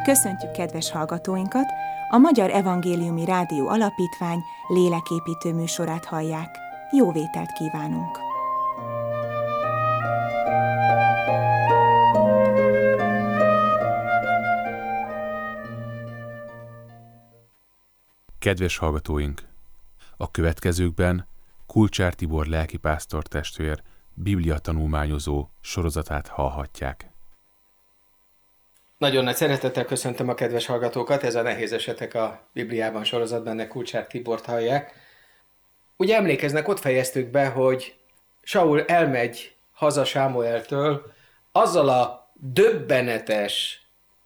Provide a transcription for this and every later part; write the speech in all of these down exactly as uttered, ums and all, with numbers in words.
Köszöntjük kedves hallgatóinkat! A Magyar Evangéliumi Rádió Alapítvány léleképítő műsorát hallják. Jó vételt kívánunk! Kedves hallgatóink! A következőkben Kulcsár Tibor lelkipásztor testvér Biblia tanulmányozó sorozatát hallhatják. Nagyon nagy szeretettel köszöntöm a kedves hallgatókat, ez a Nehéz esetek a Bibliában sorozatban, de Kulcsár Tibort hallják. Ugye emlékeznek, ott fejeztük be, hogy Saul elmegy haza Sámueltől azzal a döbbenetes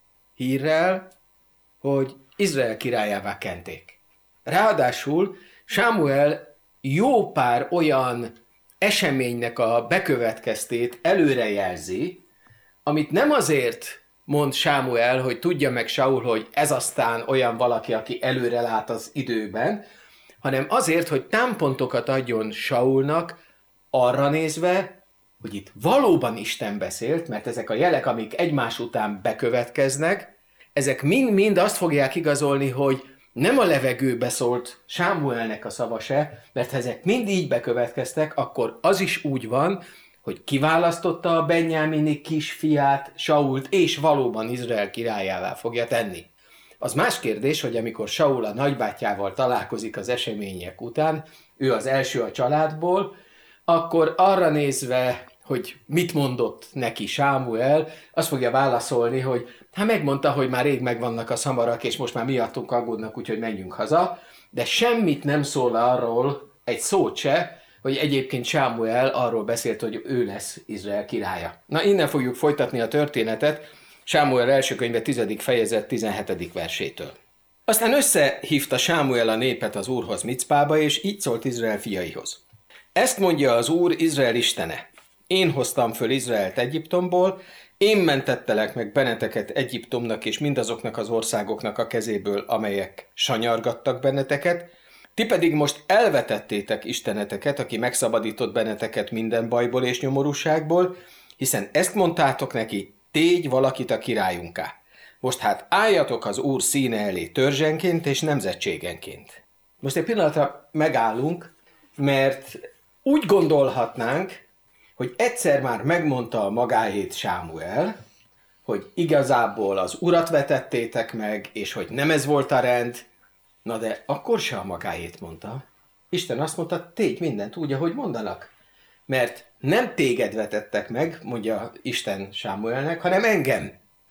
hírrel, hogy Izrael királyává kenték. Ráadásul Sámuel jó pár olyan eseménynek a bekövetkeztét előrejelzi, amit nem azért mond Sámuel, hogy tudja meg Saul, hogy ez aztán olyan valaki, aki előre lát az időben, hanem azért, hogy támpontokat adjon Saulnak arra nézve, hogy itt valóban Isten beszélt, mert ezek a jelek, amik egymás után bekövetkeznek, ezek mind-mind azt fogják igazolni, hogy nem a levegőbe szólt Sámuelnek a szava se, mert ha ezek mind így bekövetkeztek, akkor az is úgy van, hogy kiválasztotta a benyámini kisfiát, Sault, és valóban Izrael királyává fogja tenni. Az más kérdés, hogy amikor Saul a nagybátyjával találkozik az események után, ő az első a családból, akkor arra nézve, hogy mit mondott neki Sámuel, azt fogja válaszolni, hogy hát megmondta, hogy már rég megvannak a szamarak, és most már miattunk aggódnak, úgyhogy menjünk haza, de semmit nem szól arról, egy szót se, hogy egyébként Sámuel arról beszélt, hogy ő lesz Izrael királya. Na, innen fogjuk folytatni a történetet, Sámuel első könyve tizedik fejezet tizenhetedik versétől. Aztán összehívta Sámuel a népet az Úrhoz Micpába, és így szólt Izrael fiaihoz. Ezt mondja az Úr, Izrael istene. Én hoztam föl Izraelt Egyiptomból, én mentettelek meg benneteket Egyiptomnak és mindazoknak az országoknak a kezéből, amelyek sanyargattak benneteket, ti pedig most elvetettétek isteneteket, aki megszabadított benneteket minden bajból és nyomorúságból, hiszen ezt mondtátok neki, tégy valakit a királyunká. Most hát álljatok az Úr színe elé törzsenként és nemzetségenként. Most egy pillanatra megállunk, mert úgy gondolhatnánk, hogy egyszer már megmondta a magáét Sámuel, hogy igazából az urat vetettétek meg, és hogy nem ez volt a rend, na de akkor se a magáét mondta. Isten azt mondta, tégy mindent úgy, ahogy mondanak. Mert nem téged vetettek meg, mondja Isten Sámuelnek, hanem engem.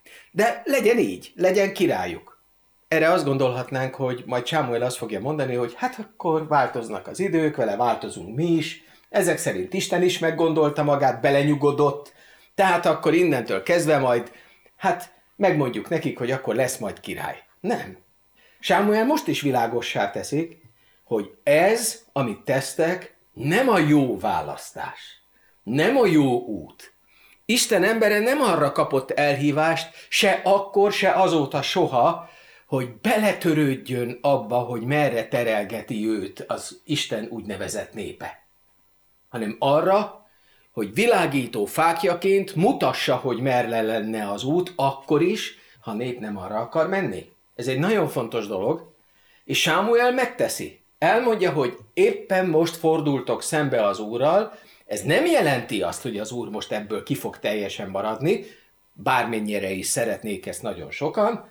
De legyen így, legyen királyuk. Erre azt gondolhatnánk, hogy majd Sámuel azt fogja mondani, hogy hát akkor változnak az idők, vele változunk mi is, ezek szerint Isten is meggondolta magát, belenyugodott, tehát akkor innentől kezdve majd, hát megmondjuk nekik, hogy akkor lesz majd király. Nem. Sámuel most is világossá teszik, hogy ez, amit tesztek, nem a jó választás, nem a jó út. Isten embere nem arra kapott elhívást, se akkor, se azóta soha, hogy beletörődjön abba, hogy merre terelgeti őt az Isten úgynevezett népe, hanem arra, hogy világító fákjaként mutassa, hogy merre lenne az út, akkor is, ha a nép nem arra akar menni. Ez egy nagyon fontos dolog, és Sámuel megteszi. Elmondja, hogy éppen most fordultok szembe az Úrral, ez nem jelenti azt, hogy az Úr most ebből ki fog teljesen maradni, bármennyire is szeretnék ezt nagyon sokan,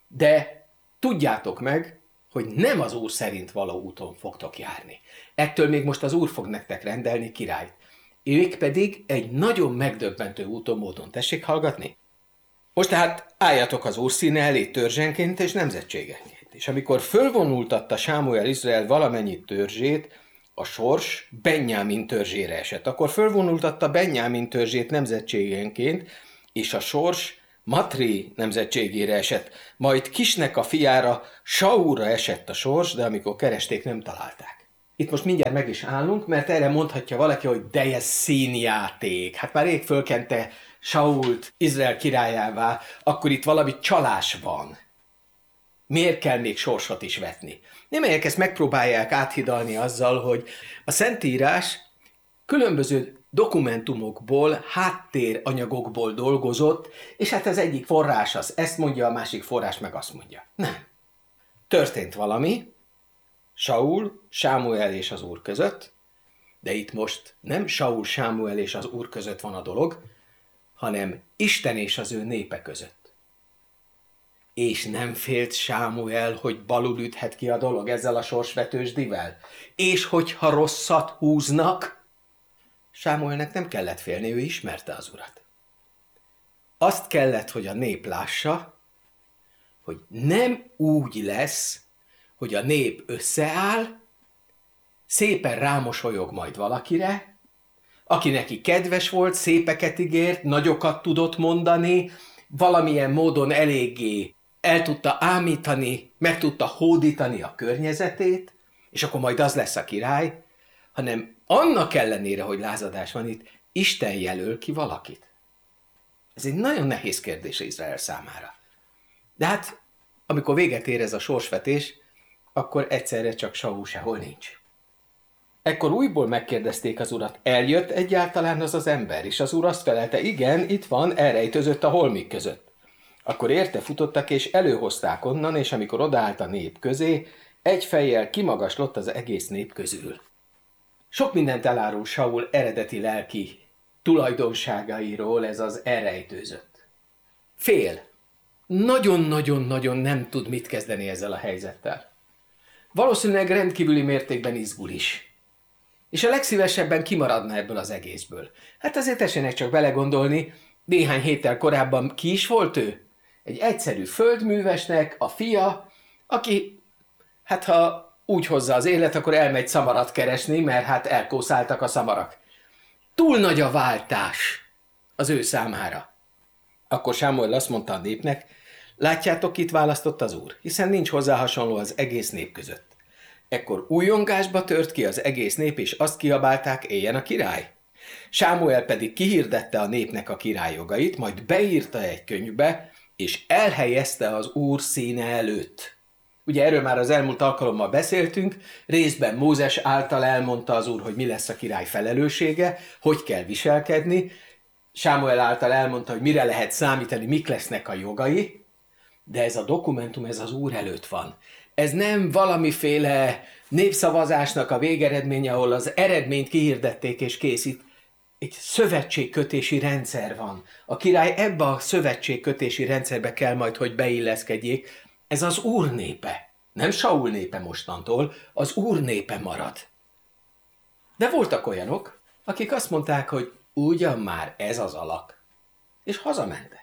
de tudjátok meg, hogy nem az Úr szerint való úton fogtok járni. Ettől még most az Úr fog nektek rendelni királyt. Ők pedig egy nagyon megdöbbentő úton, módon. Tessék hallgatni? Most tehát álljatok az Úr színe elé törzsenként és nemzetségenként. És amikor fölvonultatta Sámuel Izrael valamennyi törzsét, a sors Benjámin törzsére esett. Akkor fölvonultatta Benjámin törzsét nemzetségenként, és a sors Matri nemzetségére esett. Majd Kisnek a fiára, Saulra esett a sors, de amikor keresték, nem találták. Itt most mindjárt meg is állunk, mert erre mondhatja valaki, hogy de ez színjáték. Hát már rég fölkente Sault Izrael királyává, akkor itt valami csalás van. Miért kell még sorsot is vetni? Némelyek ezt megpróbálják áthidalni azzal, hogy a Szentírás különböző dokumentumokból, háttéranyagokból dolgozott, és hát az egyik forrás az ezt mondja, a másik forrás meg azt mondja. Nem. Történt valami, Saul, Sámuel és az Úr között, de itt most nem Saul, Sámuel és az Úr között van a dolog, hanem Isten és az ő népe között. És nem félt Sámuel, hogy balul üthet ki a dolog ezzel a sorsvetősdivel. És hogyha rosszat húznak, Sámuelnek nem kellett félni, ő ismerte az Urat. Azt kellett, hogy a nép lássa, hogy nem úgy lesz, hogy a nép összeáll, szépen rámosolyog majd valakire, aki neki kedves volt, szépeket ígért, nagyokat tudott mondani, valamilyen módon eléggé el tudta ámítani, meg tudta hódítani a környezetét, és akkor majd az lesz a király, hanem annak ellenére, hogy lázadás van itt, Isten jelöl ki valakit. Ez egy nagyon nehéz kérdés Izrael számára. De hát, amikor véget ér ez a sorsvetés, akkor egyszerre csak Saul sehol nincs. Ekkor újból megkérdezték az Urat, eljött egyáltalán az az ember? És az Úr azt felelte, igen, itt van, elrejtőzött a holmik között. Akkor érte futottak, és előhozták onnan, és amikor odaállt a nép közé, egy fejjel kimagaslott az egész nép közül. Sok mindent elárul Saul eredeti lelki tulajdonságairól ez az elrejtőzött. Fél. Nagyon-nagyon-nagyon nem tud mit kezdeni ezzel a helyzettel. Valószínűleg rendkívüli mértékben izgul is. És a legszívesebben kimaradna ebből az egészből. Hát azért tessenek csak belegondolni, néhány héttel korábban ki is volt ő? Egy egyszerű földművesnek a fia, aki, hát ha úgy hozza az élet, akkor elmegy szamarat keresni, mert hát elkószáltak a szamarak. Túl nagy a váltás az ő számára. Akkor Sámuel azt mondta a népnek, látjátok, kit választott az Úr, hiszen nincs hozzá hasonló az egész nép között. Ekkor újongásba tört ki az egész nép, és azt kiabálták, éljen a király. Sámuel pedig kihirdette a népnek a király jogait, majd beírta egy könyvbe, és elhelyezte az Úr színe előtt. Ugye erről már az elmúlt alkalommal beszéltünk, részben Mózes által elmondta az Úr, hogy mi lesz a király felelőssége, hogy kell viselkedni, Sámuel által elmondta, hogy mire lehet számítani, mik lesznek a jogai, de ez a dokumentum, ez az Úr előtt van. Ez nem valamiféle népszavazásnak a végeredménye, ahol az eredményt kihirdették és készít. Egy szövetségkötési rendszer van. A király ebbe a szövetségkötési rendszerbe kell majd, hogy beilleszkedjék. Ez az Úr népe. Nem Saul népe mostantól, az Úr népe marad. De voltak olyanok, akik azt mondták, hogy ugyan már ez az alak. És hazamentek.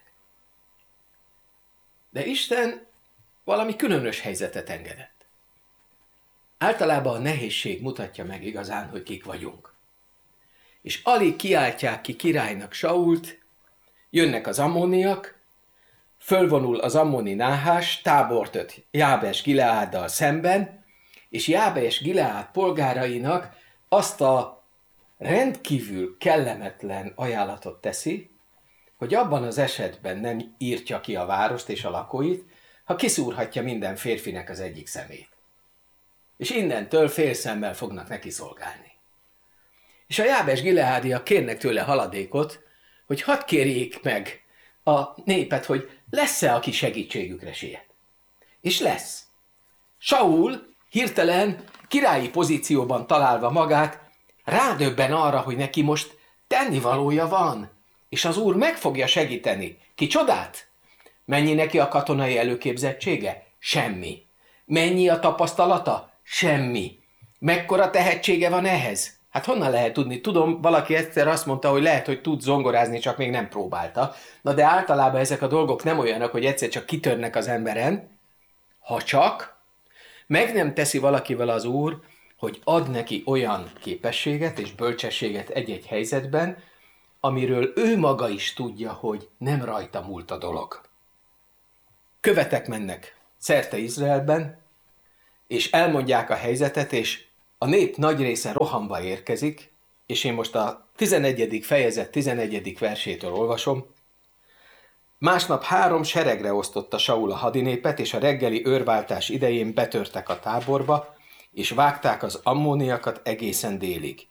De Isten valami különös helyzetet engedett. Általában a nehézség mutatja meg igazán, hogy kik vagyunk. És alig kiáltják ki királynak Sault, jönnek az ammoniak, fölvonul az ammoni Náhás, tábort öt Jábes Gileáddal szemben, és Jábes Gileád polgárainak azt a rendkívül kellemetlen ajánlatot teszi, hogy abban az esetben nem írtja ki a várost és a lakóit, ha kiszúrhatja minden férfinek az egyik szemét. És innentől félszemmel fognak neki szolgálni. És a Jábes Gileádiak kérnek tőle haladékot, hogy hadd kérjék meg a népet, hogy lesz-e, aki segítségükre siet. És lesz. Saul hirtelen királyi pozícióban találva magát, rádöbben arra, hogy neki most tennivalója van, és az Úr meg fogja segíteni. Ki csodát? Mennyi neki a katonai előképzettsége? Semmi. Mennyi a tapasztalata? Semmi. Mekkora tehetsége van ehhez? Hát honnan lehet tudni? Tudom, valaki egyszer azt mondta, hogy lehet, hogy tud zongorázni, csak még nem próbálta. Na de általában ezek a dolgok nem olyanok, hogy egyszer csak kitörnek az emberen, ha csak meg nem teszi valakivel az Úr, hogy ad neki olyan képességet és bölcsességet egy-egy helyzetben, amiről ő maga is tudja, hogy nem rajta múlt a dolog. Követek mennek szerte Izraelben, és elmondják a helyzetet, és a nép nagy része rohanva érkezik, és én most a tizennegyedik fejezet tizennegyedik versétől olvasom. Másnap három seregre osztotta Saul a hadinépet, és a reggeli őrváltás idején betörtek a táborba, és vágták az ammóniakat egészen délig.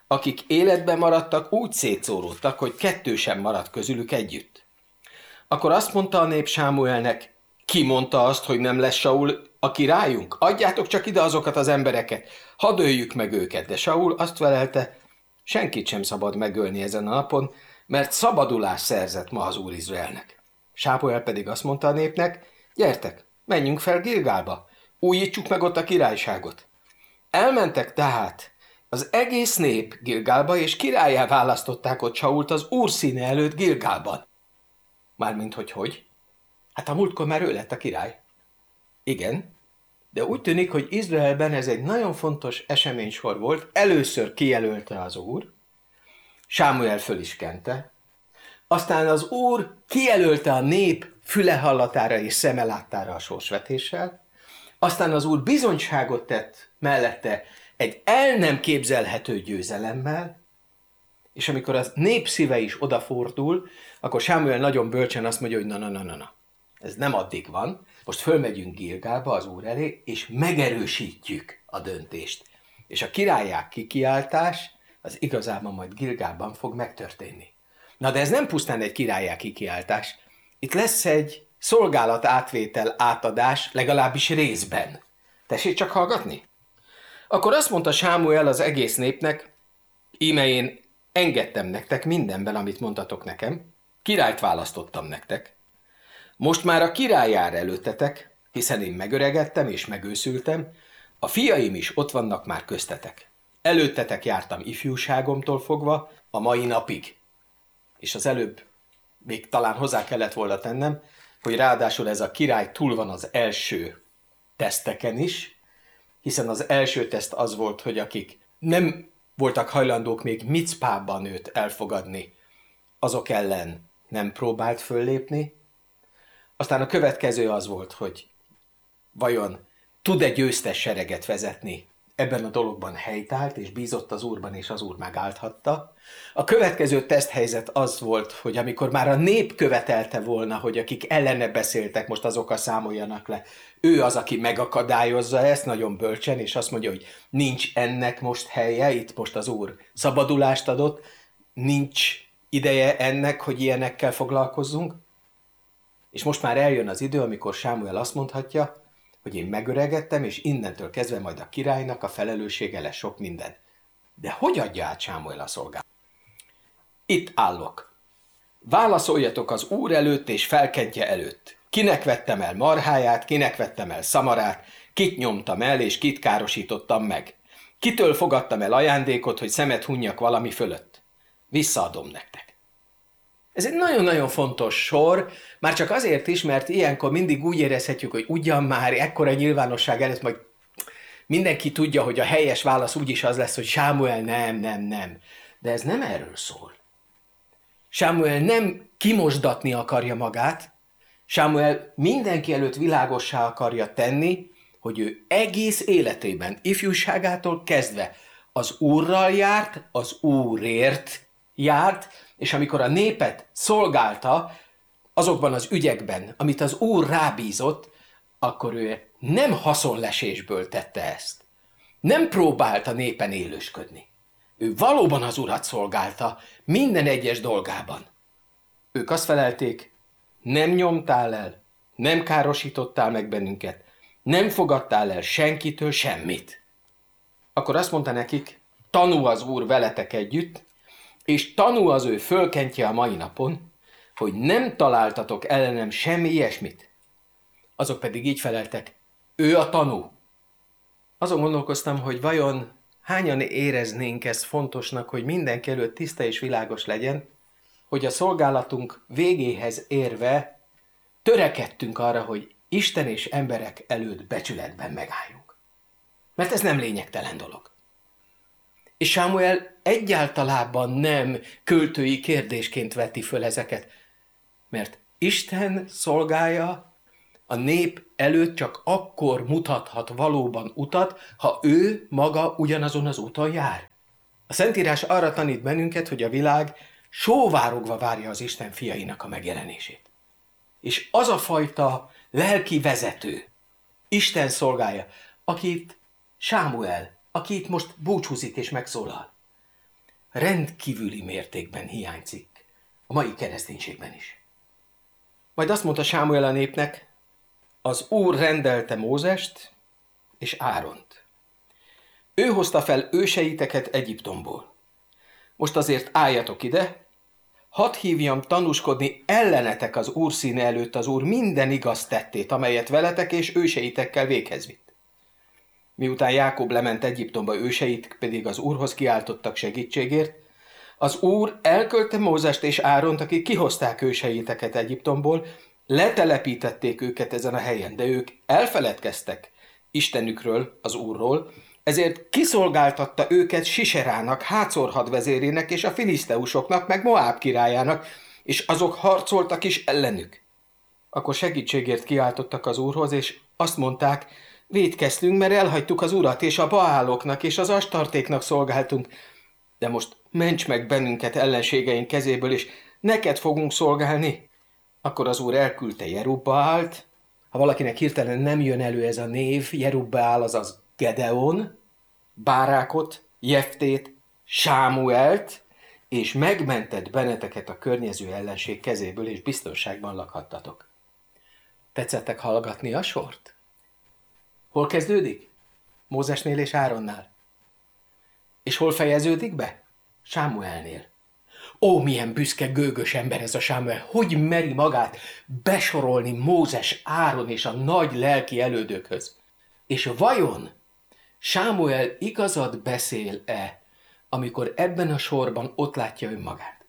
Akik életben maradtak, úgy szétszóródtak, hogy kettő sem maradt közülük együtt. Akkor azt mondta a nép Sámuelnek, ki mondta azt, hogy nem lesz Saul a királyunk? Adjátok csak ide azokat az embereket, hadd öljük meg őket. De Saul azt felelte, senkit sem szabad megölni ezen a napon, mert szabadulás szerzett ma az Úr Izraelnek. Sámuel pedig azt mondta a népnek, gyertek, menjünk fel Gilgálba, újítsuk meg ott a királyságot. Elmentek tehát az egész nép Gilgálba, és királlyá választották ott Sault az Úr színe előtt Gilgálban. Mármint hogy hogy? Hát a múltkor már ő lett a király. Igen, de úgy tűnik, hogy Izraelben ez egy nagyon fontos eseménysor volt. Először kijelölte az Úr, Sámuel föl is kente, aztán az Úr kijelölte a nép füle hallatára és szeme láttára a sorsvetéssel, aztán az Úr bizonyságot tett mellette egy el nem képzelhető győzelemmel, és amikor a nép szíve is odafordul, akkor Sámuel nagyon bölcsen azt mondja, hogy na, na, na, na, na. Ez nem addig van, most fölmegyünk Gilgálba az Úr elé, és megerősítjük a döntést. És a királyák kikiáltás, az igazában majd Gilgálban fog megtörténni. Na de ez nem pusztán egy királyák kikiáltás, itt lesz egy szolgálat átvétel átadás, legalábbis részben. Tessék csak hallgatni? Akkor azt mondta Sámuel az egész népnek, íme én engedtem nektek mindenben, amit mondtatok nekem, királyt választottam nektek. Most már a király jár előttetek, hiszen én megöregedtem és megőszültem, a fiaim is ott vannak már köztetek. Előttetek jártam ifjúságomtól fogva a mai napig. És az előbb még talán hozzá kellett volna tennem, hogy ráadásul ez a király túl van az első teszteken is, hiszen az első teszt az volt, hogy akik nem voltak hajlandók még Micpában őt elfogadni, azok ellen nem próbált föllépni. Aztán a következő az volt, hogy vajon tud-e győztes sereget vezetni. Ebben a dologban helytált, és bízott az Úrban, és az Úr megállthatta. A következő teszthelyzet az volt, hogy amikor már a nép követelte volna, hogy akik ellene beszéltek, most azokkal számoljanak le, ő az, aki megakadályozza ezt nagyon bölcsen, és azt mondja, hogy nincs ennek most helye, itt most az Úr szabadulást adott, nincs ideje ennek, hogy ilyenekkel foglalkozzunk. És most már eljön az idő, amikor Sámuel azt mondhatja, hogy én megöregedtem, és innentől kezdve majd a királynak a felelőssége lesz sok minden. De hogy adja át Sámuel a szolgálatot? Itt állok. Válaszoljatok az Úr előtt és felkentje előtt. Kinek vettem el marháját, kinek vettem el szamarát, kit nyomtam el és kit károsítottam meg. Kitől fogadtam el ajándékot, hogy szemet hunjak valami fölött. Visszaadom nektek. Ez egy nagyon-nagyon fontos sor, már csak azért is, mert ilyenkor mindig úgy érezhetjük, hogy ugyan már ekkora nyilvánosság előtt majd mindenki tudja, hogy a helyes válasz úgyis az lesz, hogy Sámuel nem, nem, nem. De ez nem erről szól. Sámuel nem kimosdatni akarja magát, Sámuel mindenki előtt világossá akarja tenni, hogy ő egész életében, ifjúságától kezdve az Úrral járt, az Úrért járt, és amikor a népet szolgálta azokban az ügyekben, amit az Úr rábízott, akkor ő nem haszonlesésből tette ezt. Nem próbált a népen élősködni. Ő valóban az Urat szolgálta minden egyes dolgában. Ők azt felelték, nem nyomtál el, nem károsítottál meg bennünket, nem fogadtál el senkitől semmit. Akkor azt mondta nekik, tanul az Úr veletek együtt, és tanul az ő fölkentje a mai napon, hogy nem találtatok ellenem semmi ilyesmit. Azok pedig így feleltek, ő a tanú. Azon gondolkoztam, hogy vajon hányan éreznénk ezt fontosnak, hogy mindenki előtt tiszta és világos legyen, hogy a szolgálatunk végéhez érve törekedtünk arra, hogy Isten és emberek előtt becsületben megálljunk. Mert ez nem lényegtelen dolog. És Sámuel egyáltalában nem költői kérdésként veti föl ezeket, mert Isten szolgája a nép előtt csak akkor mutathat valóban utat, ha ő maga ugyanazon az úton jár. A Szentírás arra tanít bennünket, hogy a világ sóvárogva várja az Isten fiainak a megjelenését. És az a fajta lelki vezető, Isten szolgája, akit Sámuel, aki itt most búcsúzik és megszólal, rendkívüli mértékben hiányzik a mai kereszténységben is. Majd azt mondta Sámuel a népnek, az Úr rendelte Mózest és Áront. Ő hozta fel őseiteket Egyiptomból. Most azért álljatok ide, hadd hívjam tanúskodni ellenetek az Úr színe előtt az Úr minden igaz tettét, amelyet veletek és őseitekkel véghez vitt. Miután Jákob lement Egyiptomba, őseit pedig az Úrhoz kiáltottak segítségért, az Úr elküldte Mózest és Áront, akik kihozták őseiteket Egyiptomból, letelepítették őket ezen a helyen, de ők elfeledkeztek Istenükről, az Úrról, ezért kiszolgáltatta őket Siserának, Hácor hadvezérének és a filiszteusoknak, meg Moáb királyának, és azok harcoltak is ellenük. Akkor segítségért kiáltottak az Úrhoz, és azt mondták, vétkeztünk, mert elhagytuk az Urat, és a Baáloknak és az Astartéknak szolgáltunk, de most ments meg bennünket ellenségeink kezéből, és neked fogunk szolgálni. Akkor az Úr elküldte Jerubbaált. Ha valakinek hirtelen nem jön elő ez a név, Jerubbaál, azaz Gedeon, Bárákot, Jeftét, Sámuelt, és megmentett benneteket a környező ellenség kezéből, és biztonságban lakhattatok. Tetszettek hallgatni a sort? Hol kezdődik? Mózesnél és Áronnál. És hol fejeződik be? Sámuelnél. Ó, milyen büszke, gőgös ember ez a Sámuel, hogy meri magát besorolni Mózes, Áron és a nagy lelki elődökhöz. És vajon Sámuel igazat beszél-e, amikor ebben a sorban ott látja önmagát?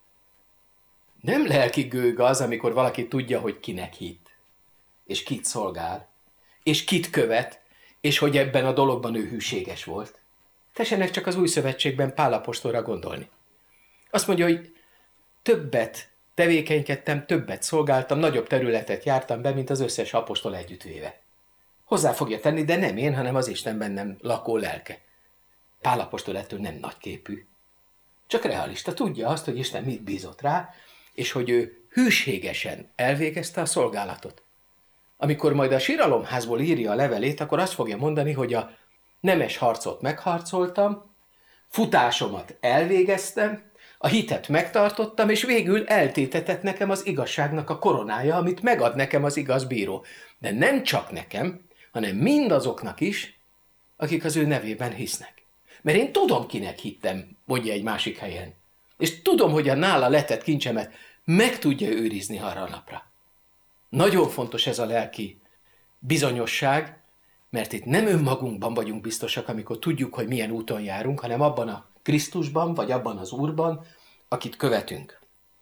Nem lelki gőg az, amikor valaki tudja, hogy kinek hitt, és kit szolgál, és kit követ, és hogy ebben a dologban ő hűséges volt. Tessenek csak az új szövetségben Pál apostolra gondolni. Azt mondja, hogy többet tevékenykedtem, többet szolgáltam, nagyobb területet jártam be, mint az összes apostol együttvéve. Hozzá fogja tenni, de nem én, hanem az Isten bennem lakó lelke. Pál apostol ettől nem nagyképű. Csak realista, tudja azt, hogy Isten mit bízott rá, és hogy ő hűségesen elvégezte a szolgálatot. Amikor majd a síralomházból írja a levelét, akkor azt fogja mondani, hogy a nemes harcot megharcoltam, futásomat elvégeztem, a hitet megtartottam, és végül eltétetett nekem az igazságnak a koronája, amit megad nekem az igaz bíró. De nem csak nekem, hanem mindazoknak is, akik az ő nevében hisznek. Mert én tudom, kinek hittem, mondja egy másik helyen. És tudom, hogy a nála letett kincsemet meg tudja őrizni arra a napra. Nagyon fontos ez a lelki bizonyosság, mert itt nem önmagunkban vagyunk biztosak, amikor tudjuk, hogy milyen úton járunk, hanem abban a Krisztusban, vagy abban az Úrban, akit követünk.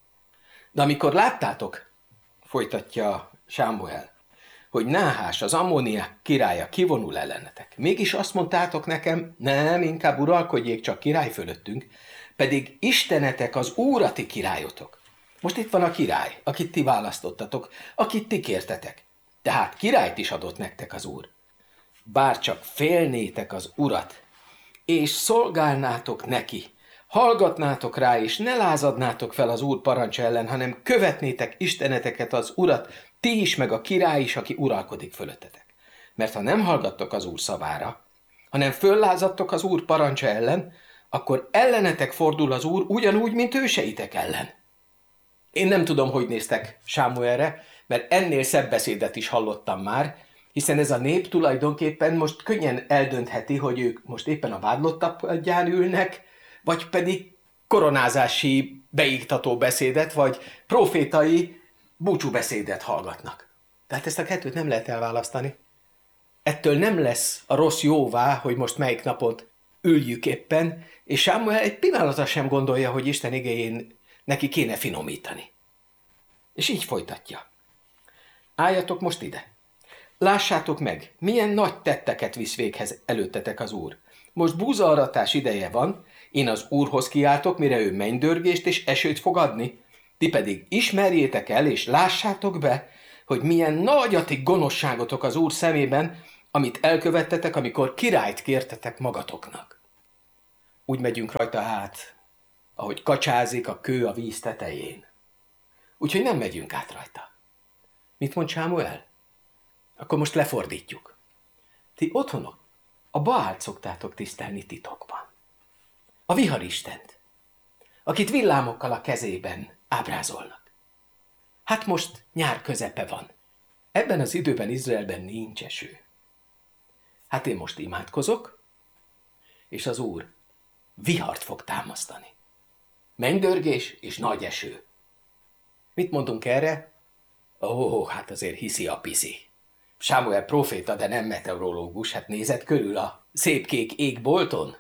De amikor láttátok, folytatja Sámuel, hogy Náhás, az ammóniák királya kivonul ellenetek, mégis azt mondtátok nekem, nem, inkább uralkodjék csak király fölöttünk, pedig Istenetek az Úr a ti királyotok. Most itt van a király, akit ti választottatok, akit ti kértetek. Tehát királyt is adott nektek az Úr. Bár csak félnétek az Urat, és szolgálnátok neki, hallgatnátok rá, és ne lázadnátok fel az Úr parancsa ellen, hanem követnétek Isteneteket, az Urat, ti is, meg a király is, aki uralkodik fölöttetek. Mert ha nem hallgattok az Úr szavára, hanem föllázadtok az Úr parancsa ellen, akkor ellenetek fordul az Úr ugyanúgy, mint őseitek ellen. Én nem tudom, hogy néztek Sámuelre, mert ennél szebb beszédet is hallottam már, hiszen ez a nép tulajdonképpen most könnyen eldöntheti, hogy ők most éppen a vádlottapján ülnek, vagy pedig koronázási beiktató beszédet, vagy profétai búcsúbeszédet hallgatnak. Tehát ezt a kettőt nem lehet elválasztani. Ettől nem lesz a rossz jóvá, hogy most melyik napot üljük éppen, és Sámuel egy pillanatra sem gondolja, hogy Isten igéjén neki kéne finomítani. És így folytatja. Álljatok most ide. Lássátok meg, milyen nagy tetteket visz véghez előttetek az Úr. Most búzaaratás ideje van, én az Úrhoz kiáltok, mire ő mennydörgést és esőt fog adni. Ti pedig ismerjétek el, és lássátok be, hogy milyen nagy a ti gonoszságotok az Úr szemében, amit elkövettetek, amikor királyt kértetek magatoknak. Úgy megyünk rajta át, ahogy kacsázik a kő a víz tetején. Úgyhogy nem megyünk át rajta. Mit mond Sámuel? Akkor most lefordítjuk. Ti otthonok a Baált szoktátok tisztelni titokban. A viharistent. akit villámokkal a kezében ábrázolnak. Hát most nyár közepe van. Ebben az időben Izraelben nincs eső. Hát én most imádkozok, és az Úr vihart fog támasztani. Mennydörgés és nagy eső. Mit mondunk erre? Ó, hát azért hiszi a piszi. Sámuel próféta, de nem meteorológus, hát nézett körül a szép kék égbolton.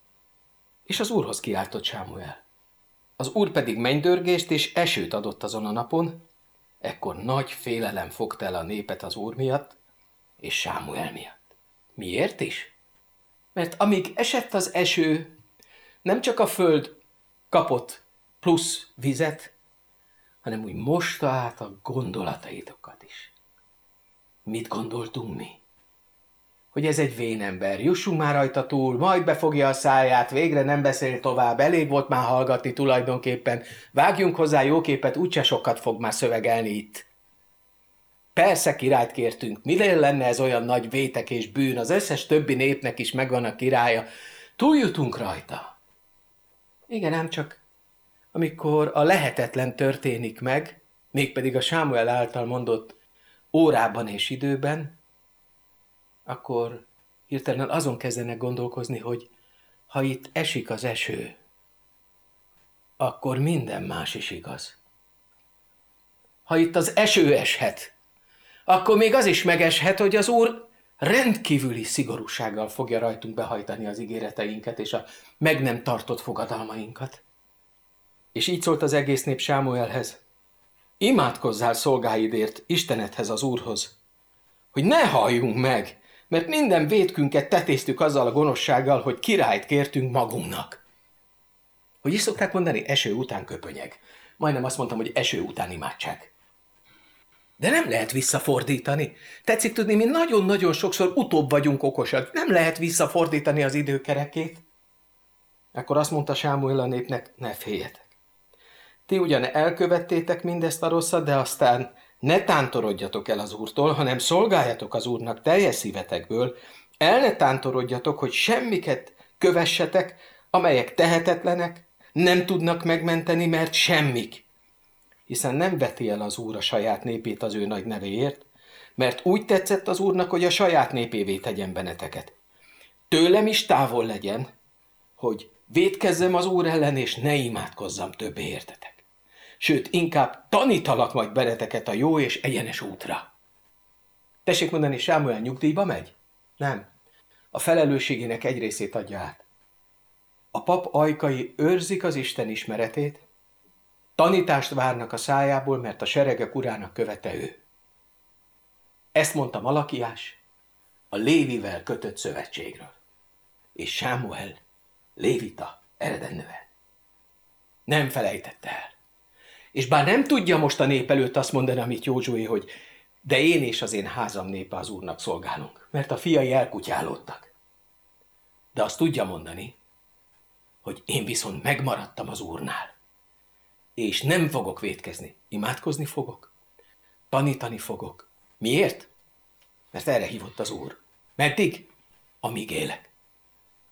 És az Úrhoz kiáltott Sámuel. Az Úr pedig mennydörgést és esőt adott azon a napon, ekkor nagy félelem fogta el a népet az Úr miatt, és Sámuel miatt. Miért is? Mert amíg esett az eső, nem csak a föld kapott plusz vizet, hanem úgy mosta át a gondolataitokat is. Mit gondoltunk mi? Hogy ez egy vénember, jussunk már rajta túl, majd befogja a száját, végre nem beszél tovább, elég volt már hallgatni tulajdonképpen, vágjunk hozzá jó képet, úgyse sokat fog már szövegelni itt. Persze királyt kértünk, minél lenne ez olyan nagy vétek és bűn, az összes többi népnek is megvan a királya, túljutunk rajta. Igen, ám csak amikor a lehetetlen történik meg, mégpedig a Sámuel által mondott órában és időben, akkor hirtelen azon kezdenek gondolkozni, hogy ha itt esik az eső, akkor minden más is igaz. Ha itt az eső eshet, akkor még az is megeshet, hogy az Úr rendkívüli szigorúsággal fogja rajtunk behajtani az ígéreteinket és a meg nem tartott fogadalmainkat. És így szólt az egész nép Sámuelhez: imádkozzál szolgáidért Istenedhez, az Úrhoz, hogy ne halljunk meg, mert minden vétkünket tetéztük azzal a gonoszsággal, hogy királyt kértünk magunknak. Hogy is szokták mondani, eső után köpönyeg. Majdnem azt mondtam, hogy eső után imádság. De nem lehet visszafordítani. Tetszik tudni, mi nagyon-nagyon sokszor utóbb vagyunk okosak. Nem lehet visszafordítani az időkerekét. Akkor azt mondta Sámuel a népnek: ne féljetek. Ti ugyan elkövettétek mindezt a rosszat, de aztán ne tántorodjatok el az Úrtól, hanem szolgáljatok az Úrnak teljes szívetekből, el ne tántorodjatok, hogy semmiket kövessetek, amelyek tehetetlenek, nem tudnak megmenteni, mert semmik. Hiszen nem veti el az Úr a saját népét az ő nagy nevéért, mert úgy tetszett az Úrnak, hogy a saját népévé tegyen benneteket. Tőlem is távol legyen, hogy vétkezzem az Úr ellen, és ne imádkozzam többé értetek. Sőt, inkább tanítalak majd benneteket a jó és egyenes útra. Tessék mondani, Sámuel nyugdíjba megy? Nem. A felelősségének egy részét adja át. A pap ajkai őrzik az Isten ismeretét, tanítást várnak a szájából, mert a seregek urának követe ő. Ezt mondta Malakiás a Lévivel kötött szövetségről. És Sámuel lévita eredend neve. Nem felejtette el. És bár nem tudja most a nép előtt azt mondani, amit Józsué, hogy de én és az én házam népe az Úrnak szolgálunk, mert a fiai elkutyálódtak. De azt tudja mondani, hogy én viszont megmaradtam az Úrnál. És nem fogok vétkezni. Imádkozni fogok. Tanítani fogok. Miért? Mert erre hívott az Úr. Meddig? Amíg élek.